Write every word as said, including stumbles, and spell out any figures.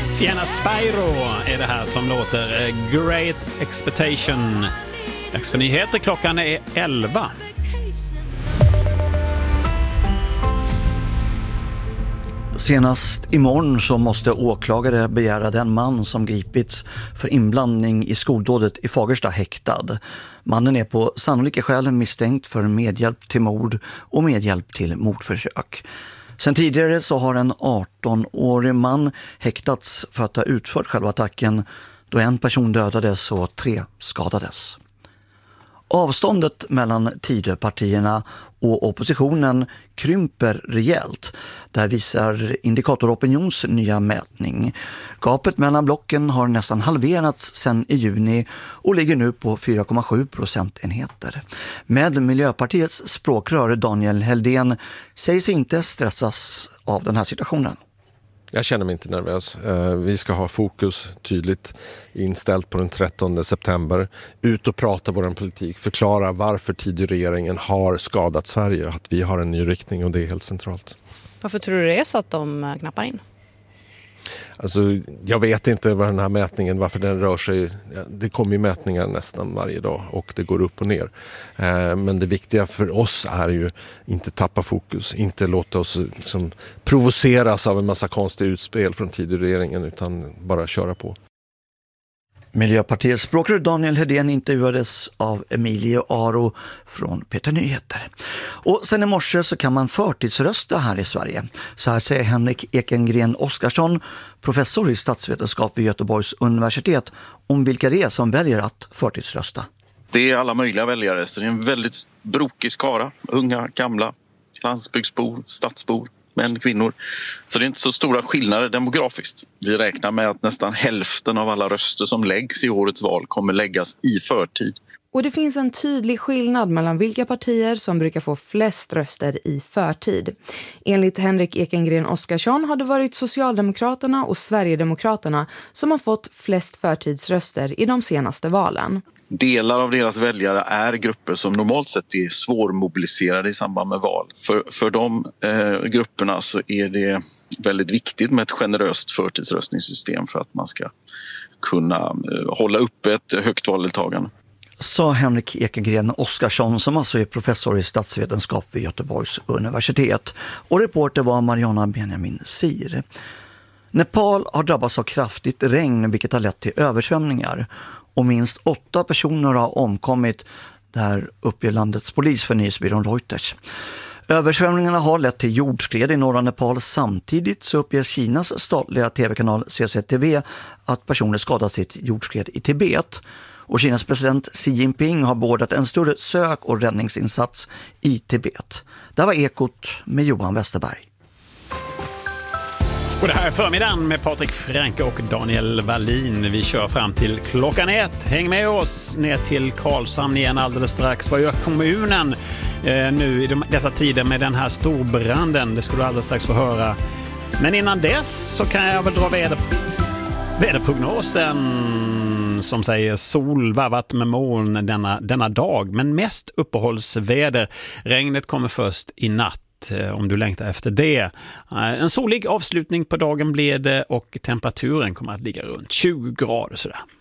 Sienna Spyro är det här som låter Great Expectation. Dags för nyheter, klockan är elva. Senast imorgon så måste åklagare begära den man som gripits för inblandning i skoldådet i Fagersta häktad. Mannen är på sannolika skäl misstänkt för medhjälp till mord och medhjälp till mordförsök. Sen tidigare så har en arton-årig man häktats för att ha utfört själva attacken, då en person dödades och tre skadades. Avståndet mellan Tidöpartierna och oppositionen krymper rejält. Där visar Indikator Opinions nya mätning. Gapet mellan blocken har nästan halverats sedan i juni och ligger nu på fyra komma sju procentenheter. Med Miljöpartiets språkrör Daniel Heldén sägs inte stressas av den här situationen. Jag känner mig inte nervös. Vi ska ha fokus tydligt inställt på den trettonde september. Ut och prata vår politik. Förklara varför Tidöregeringen har skadat Sverige. Att vi har en ny riktning och det är helt centralt. Varför tror du det är så att de knappar in? Alltså, jag vet inte vad den här mätningen, varför den rör sig. Det kommer ju mätningar nästan varje dag och det går upp och ner. Men det viktiga för oss är ju inte tappa fokus, inte låta oss liksom provoceras av en massa konstiga utspel från Tidöregeringen utan bara köra på. Miljöpartiets språkrör Daniel Heldén intervjuades av Emilie Aro från Peter Nyheter. Och sen i morse så kan man förtidsrösta här i Sverige. Så här säger Henrik Ekengren Oskarsson, professor i statsvetenskap vid Göteborgs universitet, om vilka det är som väljer att förtidsrösta. Det är alla möjliga väljare, så det är en väldigt brokig skara. Unga, gamla, landsbygdsbor, stadsbor, män, kvinnor. Så det är inte så stora skillnader demografiskt. Vi räknar med att nästan hälften av alla röster som läggs i årets val kommer läggas i förtid. Och det finns en tydlig skillnad mellan vilka partier som brukar få flest röster i förtid. Enligt Henrik Ekengren Oskarsson har det varit Socialdemokraterna och Sverigedemokraterna som har fått flest förtidsröster i de senaste valen. Delar av deras väljare är grupper som normalt sett är svårmobiliserade i samband med val. För, för de eh, grupperna så är det väldigt viktigt med ett generöst förtidsröstningssystem för att man ska kunna eh, hålla uppe ett högt valdeltagande. Sa Henrik Ekengren Oskarsson som alltså är professor i statsvetenskap vid Göteborgs universitet. Och reporter var Mariana Benjamin Sir. Nepal har drabbats av kraftigt regn vilket har lett till översvämningar. Och minst åtta personer har omkommit, där uppger landets polis för nyhetsbyrån Reuters. Översvämningarna har lett till jordskred i norra Nepal. Samtidigt så uppger Kinas statliga tv-kanal C C T V att personer skadat sitt jordskred i Tibet. Och Kinas president Xi Jinping har beordrat en större sök- och räddningsinsats i Tibet. Det var Ekot med Johan Westerberg. Och det här är förmiddagen med Patrik Franke och Daniel Wallin. Vi kör fram till klockan ett. Häng med oss ner till Karlshamn igen alldeles strax. Vad gör kommunen eh, nu i de, dessa tider med den här storbranden? Det skulle du alldeles strax få höra. Men innan dess så kan jag väl dra väder, väderprognosen som säger sol varvat med moln denna, denna dag. Men mest uppehållsväder. Regnet kommer först i natt. Om du längtar efter det. En solig avslutning på dagen blir det och temperaturen kommer att ligga runt tjugo grader sådär.